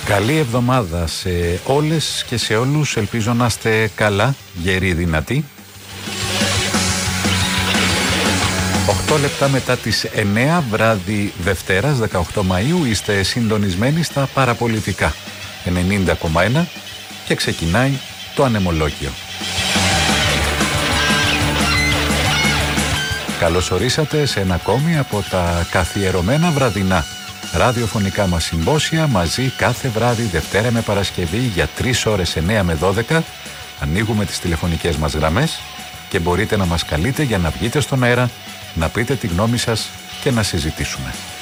Καλή εβδομάδα σε όλες και σε όλους. Ελπίζω να είστε καλά, γεροί, δυνατοί. 8 λεπτά μετά τις 9, βράδυ Δευτέρας, 18 Μαΐου, είστε συντονισμένοι στα παραπολιτικά 90,1 και ξεκινάει το ανεμολόγιο. Καλώς ορίσατε σε ένα ακόμη από τα καθιερωμένα βραδινά ραδιοφωνικά μας συμπόσια, μαζί κάθε βράδυ Δευτέρα με Παρασκευή για 3 ώρες 9 με 12. Ανοίγουμε τις τηλεφωνικές μας γραμμές και μπορείτε να μας καλείτε για να βγείτε στον αέρα, να πείτε τη γνώμη σας και να συζητήσουμε.